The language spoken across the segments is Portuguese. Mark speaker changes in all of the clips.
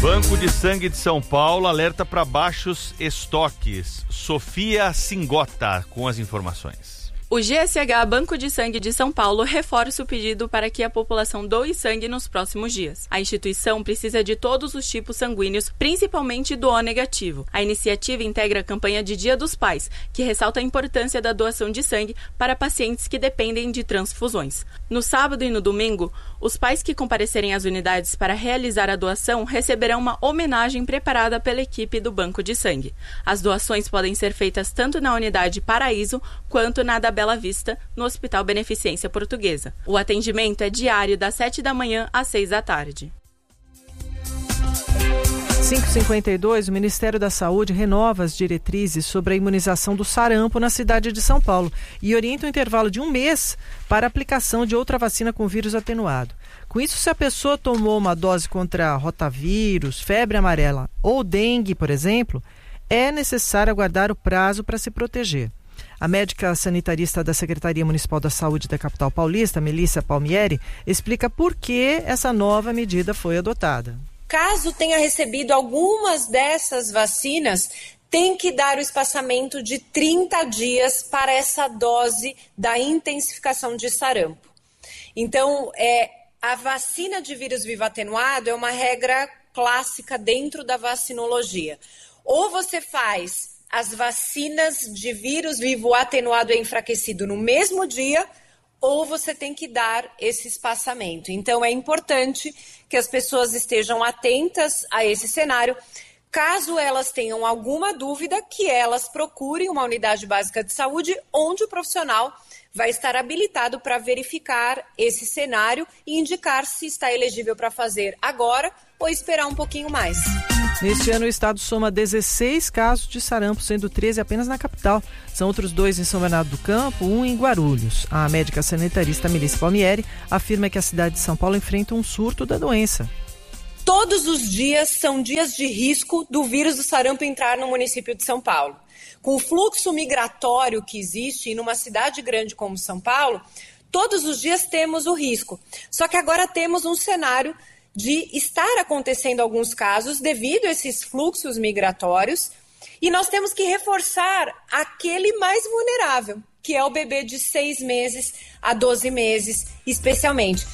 Speaker 1: Banco de Sangue de São Paulo alerta para baixos estoques. Sofia Singota com as informações.
Speaker 2: O GSH Banco de Sangue de São Paulo reforça o pedido para que a população doe sangue nos próximos dias. A instituição precisa de todos os tipos sanguíneos, principalmente do O negativo. A iniciativa integra a campanha de Dia dos Pais, que ressalta a importância da doação de sangue para pacientes que dependem de transfusões. No sábado e no domingo, os pais que comparecerem às unidades para realizar a doação receberão uma homenagem preparada pela equipe do Banco de Sangue. As doações podem ser feitas tanto na unidade Paraíso quanto na da Bela Vista, no Hospital Beneficência Portuguesa. O atendimento é diário das 7 da manhã às 6 da tarde.
Speaker 3: 5h52, o Ministério da Saúde renova as diretrizes sobre a imunização do sarampo na cidade de São Paulo e orienta um intervalo de 1 mês para a aplicação de outra vacina com vírus atenuado. Com isso, se a pessoa tomou uma dose contra rotavírus, febre amarela ou dengue, por exemplo, é necessário aguardar o prazo para se proteger. A médica sanitarista da Secretaria Municipal da Saúde da capital paulista, Melissa Palmieri, explica por que essa nova medida foi adotada.
Speaker 4: Caso tenha recebido algumas dessas vacinas, tem que dar o espaçamento de 30 dias para essa dose da intensificação de sarampo. Então, a vacina de vírus vivo atenuado é uma regra clássica dentro da vacinologia. Ou você faz as vacinas de vírus vivo atenuado e enfraquecido no mesmo dia, ou você tem que dar esse espaçamento. Então, é importante que as pessoas estejam atentas a esse cenário. Caso elas tenham alguma dúvida, que elas procurem uma unidade básica de saúde, onde o profissional vai estar habilitado para verificar esse cenário e indicar se está elegível para fazer agora ou esperar um pouquinho mais.
Speaker 3: Neste ano, o estado soma 16 casos de sarampo, sendo 13 apenas na capital. São outros 2 em São Bernardo do Campo, 1 em Guarulhos. A médica sanitarista Melissa Palmieri afirma que a cidade de São Paulo enfrenta um surto da doença.
Speaker 4: Todos os dias são dias de risco do vírus do sarampo entrar no município de São Paulo. Com o fluxo migratório que existe em uma cidade grande como São Paulo, todos os dias temos o risco. Só que agora temos um cenário de estar acontecendo alguns casos devido a esses fluxos migratórios, e nós temos que reforçar aquele mais vulnerável, que é o bebê de 6 meses a 12 meses, especialmente.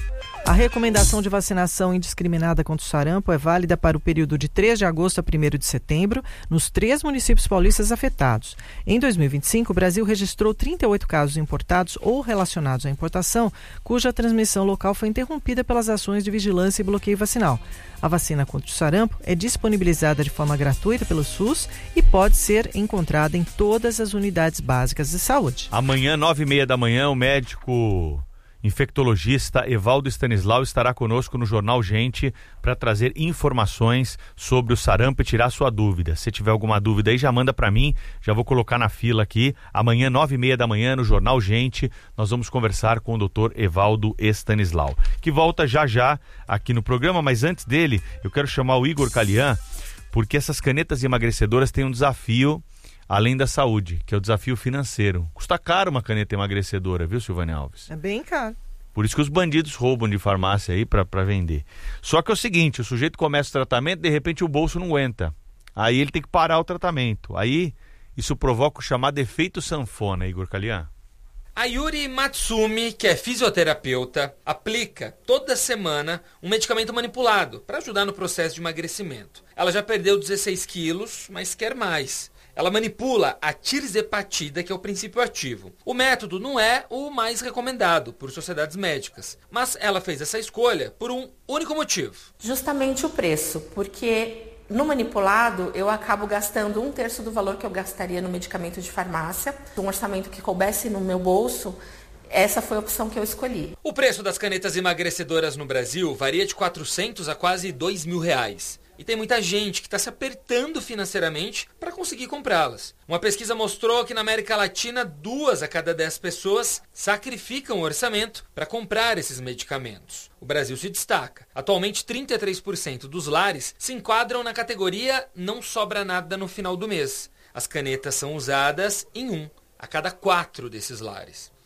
Speaker 3: A recomendação de vacinação indiscriminada contra o sarampo é válida para o período de 3 de agosto a 1º de setembro, nos 3 municípios paulistas afetados. Em 2025, o Brasil registrou 38 casos importados ou relacionados à importação, cuja transmissão local foi interrompida pelas ações de vigilância e bloqueio vacinal. A vacina contra o sarampo é disponibilizada de forma gratuita pelo SUS e pode ser encontrada em todas as unidades básicas de saúde.
Speaker 1: Amanhã, 9h30 da manhã, o médico infectologista Evaldo Stanislau estará conosco no Jornal Gente para trazer informações sobre o sarampo e tirar sua dúvida. Se tiver alguma dúvida aí, já manda para mim, já vou colocar na fila aqui. Amanhã, 9h30 da manhã, no Jornal Gente, nós vamos conversar com o Dr. Evaldo Stanislau, que volta já já aqui no programa, mas antes dele, eu quero chamar o Igor Calian, porque essas canetas emagrecedoras têm um desafio além da saúde, que é o desafio financeiro. Custa caro uma caneta emagrecedora, viu, Silvânia Alves?
Speaker 3: É bem caro.
Speaker 1: Por isso que os bandidos roubam de farmácia aí para vender. Só que é o seguinte, o sujeito começa o tratamento, de repente o bolso não aguenta. Aí ele tem que parar o tratamento. Aí isso provoca o chamado efeito sanfona, Igor Calian.
Speaker 5: A Yuri Matsumi, que é fisioterapeuta, aplica toda semana um medicamento manipulado para ajudar no processo de emagrecimento. Ela já perdeu 16 quilos, mas quer mais. Ela manipula a tirzepatida, que é o princípio ativo. O método não é o mais recomendado por sociedades médicas, mas ela fez essa escolha por um único motivo.
Speaker 6: Justamente o preço, porque no manipulado eu acabo gastando 1/3 do valor que eu gastaria no medicamento de farmácia. Um orçamento que coubesse no meu bolso, essa foi a opção que eu escolhi.
Speaker 5: O preço das canetas emagrecedoras no Brasil varia de R$ 400 a quase R$ 2.000. E tem muita gente que está se apertando financeiramente para conseguir comprá-las. Uma pesquisa mostrou que na América Latina, 2 a cada 10 pessoas sacrificam o orçamento para comprar esses medicamentos. O Brasil se destaca. Atualmente, 33% dos lares se enquadram na categoria não sobra nada no final do mês. As canetas são usadas em 1 a cada 4 desses lares.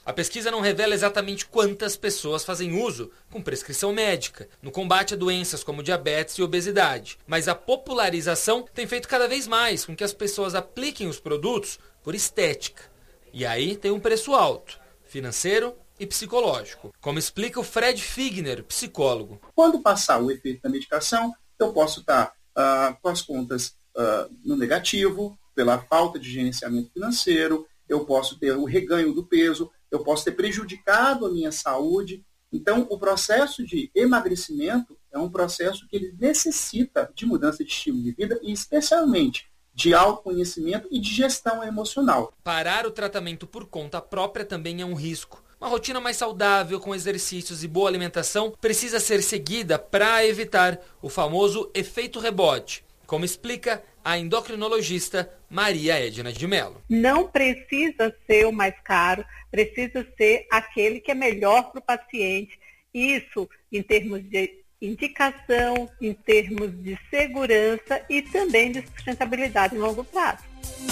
Speaker 5: A pesquisa não revela exatamente quantas pessoas fazem uso com prescrição médica no combate a doenças como diabetes e obesidade, mas a popularização tem feito cada vez mais com que as pessoas apliquem os produtos por estética. E aí tem um preço alto, financeiro e psicológico, como explica o Fred Figner, psicólogo.
Speaker 7: Quando passar o efeito da medicação, eu posso estar com as contas no negativo, pela falta de gerenciamento financeiro, eu posso ter o reganho do peso, eu posso ter prejudicado a minha saúde. Então, o processo de emagrecimento é um processo que ele necessita de mudança de estilo de vida e, especialmente, de autoconhecimento e de gestão emocional.
Speaker 5: Parar o tratamento por conta própria também é um risco. Uma rotina mais saudável, com exercícios e boa alimentação, precisa ser seguida para evitar o famoso efeito rebote, como explica a endocrinologista Maria Edna de Mello.
Speaker 8: Não precisa ser o mais caro, precisa ser aquele que é melhor para o paciente. Isso em termos de indicação, em termos de segurança e também de sustentabilidade em longo prazo.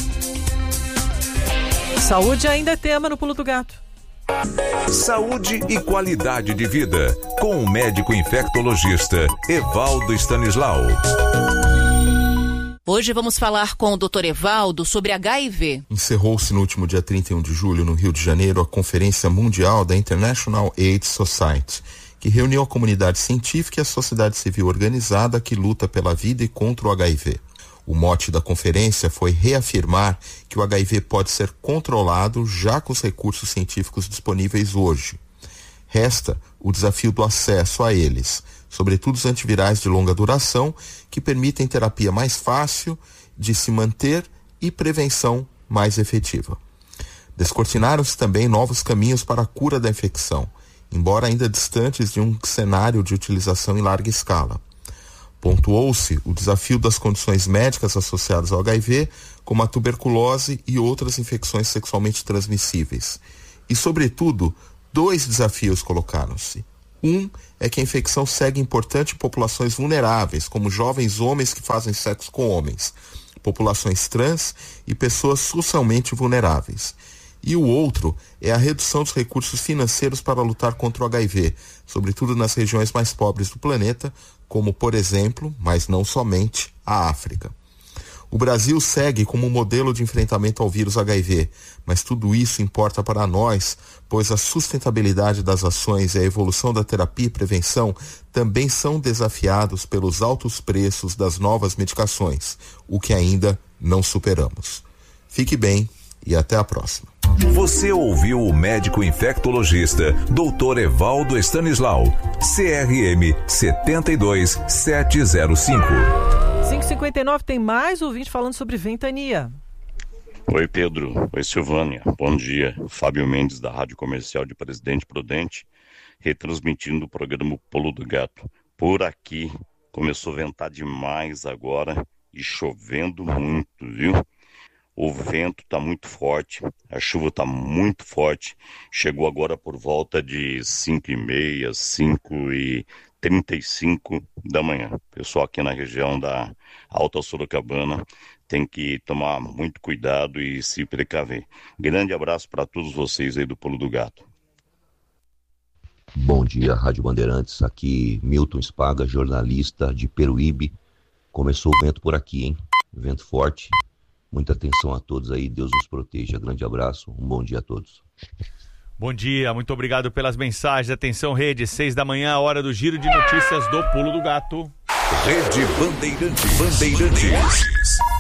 Speaker 3: Saúde ainda é tema no Pulo do Gato.
Speaker 9: Saúde e qualidade de vida, com o médico infectologista Evaldo Stanislau.
Speaker 10: Hoje vamos falar com o Dr. Evaldo sobre HIV.
Speaker 11: Encerrou-se no último dia 31 de julho, no Rio de Janeiro, a Conferência Mundial da International AIDS Society, que reuniu a comunidade científica e a sociedade civil organizada que luta pela vida e contra o HIV. O mote da conferência foi reafirmar que o HIV pode ser controlado já com os recursos científicos disponíveis hoje. Resta o desafio do acesso a eles, sobretudo os antivirais de longa duração, que permitem terapia mais fácil de se manter e prevenção mais efetiva. Descortinaram-se também novos caminhos para a cura da infecção, embora ainda distantes de um cenário de utilização em larga escala. Pontuou-se o desafio das condições médicas associadas ao HIV, como a tuberculose e outras infecções sexualmente transmissíveis. E, sobretudo, 2 desafios colocaram-se. Um é que a infecção segue importante em populações vulneráveis, como jovens homens que fazem sexo com homens, populações trans e pessoas socialmente vulneráveis. E o outro é a redução dos recursos financeiros para lutar contra o HIV, sobretudo nas regiões mais pobres do planeta, como, por exemplo, mas não somente, a África. O Brasil segue como modelo de enfrentamento ao vírus HIV, mas tudo isso importa para nós, pois a sustentabilidade das ações e a evolução da terapia e prevenção também são desafiados pelos altos preços das novas medicações, o que ainda não superamos. Fique bem e até a próxima.
Speaker 9: Você ouviu o médico infectologista Dr. Evaldo Stanislau, CRM 72705.
Speaker 3: 5h59, tem mais ouvinte falando sobre ventania.
Speaker 12: Oi, Pedro. Oi, Silvânia. Bom dia. Fábio Mendes, da Rádio Comercial de Presidente Prudente, retransmitindo o programa Pulo do Gato. Por aqui, começou a ventar demais agora e chovendo muito, viu? O vento está muito forte, a chuva está muito forte. Chegou agora por volta de 5h30, 5h35 da manhã. Pessoal aqui na região da Alta Sorocabana tem que tomar muito cuidado e se precaver. Grande abraço para todos vocês aí do Pulo do Gato.
Speaker 13: Bom dia, Rádio Bandeirantes. Aqui Milton Spaga, jornalista de Peruíbe. Começou o vento por aqui, hein? Vento forte. Muita atenção a todos aí, Deus nos proteja. Grande abraço, um bom dia a todos.
Speaker 1: Bom dia, muito obrigado pelas mensagens. Atenção, Rede, 6 da manhã, a hora do giro de notícias do Pulo do Gato.
Speaker 9: Rede Bandeirantes.